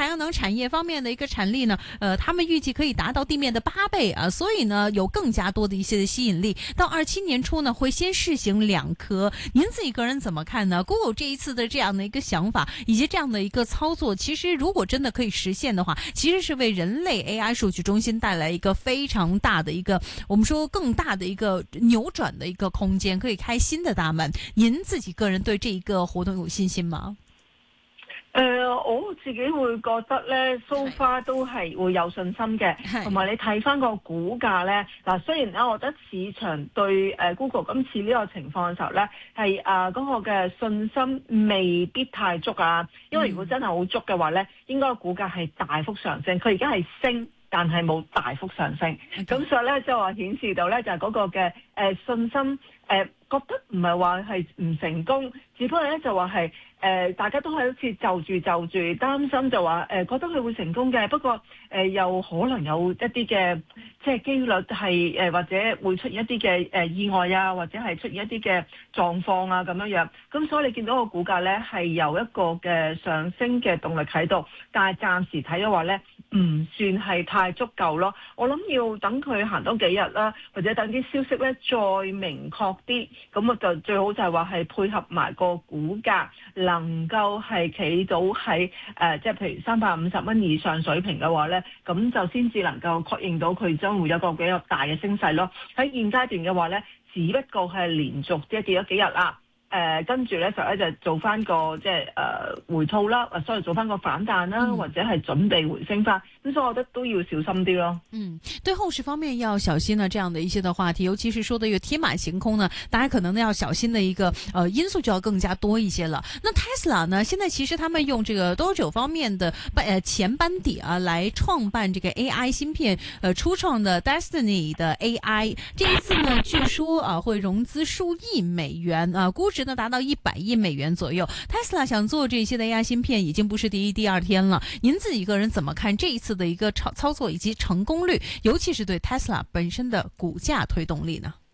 太阳能产业方面的一个产力呢，他们预计可以达到地面的8倍啊，所以呢有更加多的一些的吸引力。到27年初呢会先试行2颗，您自己个人怎么看呢 ？Google 这一次的这样的一个想法以及这样的一个操作，其实如果真的可以实现的话，其实是为人类 AI 数据中心带来一个非常大的一个，我们说更大的一个扭转的一个空间，可以开新的大门。您自己个人对这一个活動有信心嗎？ 我自己會覺得咧，so far 都係會有信心嘅，同埋你睇翻個股價咧，嗱雖然咧，我覺得市場對Google 今次呢個情況嘅時候咧，係嗰個嘅信心未必太足啊，因為如果真係好足嘅話咧，應該個股價係大幅上升，佢而家係升。但係冇大幅上升，咁所以咧就話顯示到咧就係嗰個嘅信心覺得唔係話係唔成功，只不過咧就話係大家都係好似就住擔心就話覺得佢會成功嘅，不過又可能有一啲嘅即係機率係或者會出現一啲嘅意外啊，或者係出現一啲嘅狀況啊咁樣，咁所以你見到個股價咧係有一個嘅上升嘅動力喺度，但係暫時睇嘅話咧唔算係太足夠咯。我諗要等佢行多幾日啦，或者等啲消息咧再明確啲，咁我就最好就係話係配合埋個股價能夠係企到喺即係譬如350蚊以上水平嘅話咧，咁就先至能夠確認到佢將會有個比較大嘅升勢咯。喺現階段嘅話咧，只不過係連續即係跌咗幾日啦。跟住咧就做翻個即係回吐啦，所以做翻個反彈啦，或者係準備回升翻。咁所以我覺得都要小心啲咯。 對後市方面要小心呢，這樣的一些的話題，尤其是說的一個天馬行空呢，大家可能呢要小心的一個因素就要更加多一些了。那 Tesla 呢，現在其實他們用這個多種方面的前班底啊，來創辦這個 AI 芯片，初創的 Destiny 的 AI， 這一次呢，據說會融資數億美元估值呢達到100億美元左右。Tesla 想做這些的 AI 芯片已經不是第一、第二天了。您自己個人怎麼看這一次的一個操作以及成功率，尤其是對 Tesla 本身的股價推動力呢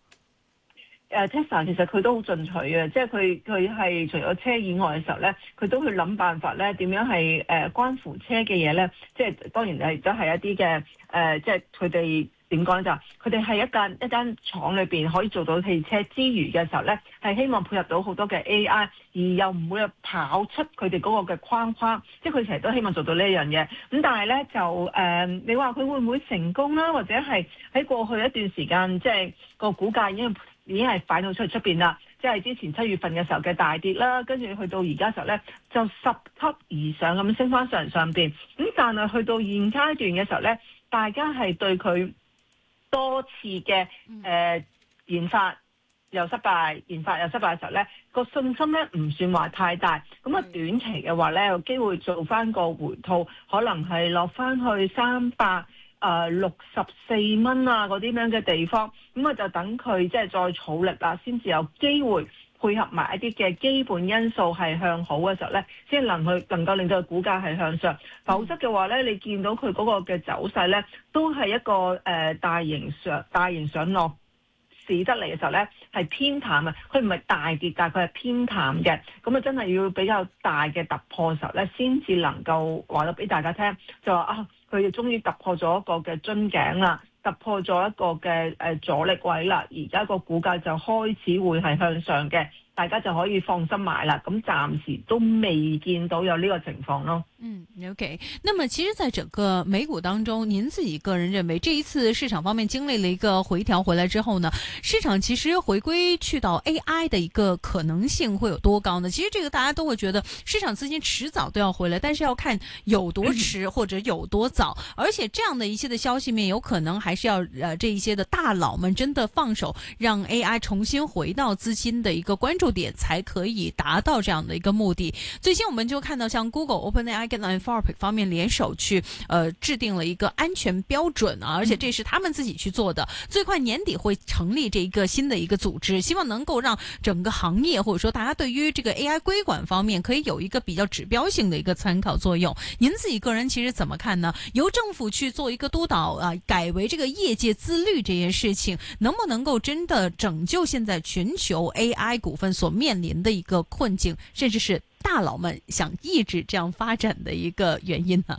？Tesla 其實佢都好進取嘅，即係佢係除咗車以外嘅時候咧，佢都去諗辦法咧，點樣係關乎車嘅嘢咧，即係當然係都係一啲嘅即係佢哋。點講咧就係佢哋係一間廠裏邊可以做到汽車之餘嘅時候咧，係希望配合到好多嘅 AI， 而又唔會跑出佢哋嗰個嘅框框，即係佢成日都希望做到呢一樣嘢。咁但係咧就你話佢會唔會成功啦？或者係喺過去一段時間，即係個股價已經係反到出邊啦。即係之前7月份嘅時候嘅大跌啦，跟住去到而家時候咧就10級以上咁升翻上邊。咁但係去到現階段嘅時候咧，大家係對佢多次嘅研發又失敗嘅時候咧，個信心咧唔算話太大。咁啊短期嘅話咧，有機會做翻個回吐，可能係落翻去364蚊啊嗰啲咁樣嘅地方。咁啊就等佢即係再儲力啦，先至有機會配合埋一啲嘅基本因素係向好嘅時候咧，先能夠令到股價係向上。否則嘅話咧，你見到佢嗰個嘅走勢咧，都係一個大型上落市得嚟嘅時候咧，係偏淡啊！佢唔係大跌，但係佢係偏淡嘅。咁啊，真係要比較大嘅突破嘅時候咧，先至能夠話到俾大家聽，就話啊，佢哋終於突破咗一個嘅樽頸啦。突破咗一個嘅阻力位啦，而家個股價就開始會係向上嘅，大家就可以放心買啦。咁暫時都未見到有呢個情況咯。 OK。那麼其實在整個美股當中，您自己個人認為這一次市場方面經歷了一個回調回來之後呢，市場其實回歸去到 AI 的一個可能性會有多高呢？其實這個大家都會覺得市場資金遲早都要回來，但是要看有多遲或者有多早，而且這樣的一些的消息面有可能還是要這一些的大佬們真的放手，讓 AI 重新回到資金的一個關注點，才可以達到這樣的一個目的。最近我們就看到像 Google、OpenAI 跟 Anthropic 方面聯手去制定了一個安全標準啊，而且這是他們自己去做的。最快年底會成立這一個新的一個組織，希望能夠讓整個行業或者說大家對於這個 AI 規管方面可以有一個比較指標性的一個參考作用。您自己個人其實怎麼看呢？由政府去做一個督導啊，改為這個業界自律這件事情，能不能夠真的拯救現在全球 AI 股份所面臨的一個困境，甚至是大佬們想抑制這樣發展的一個原因呢？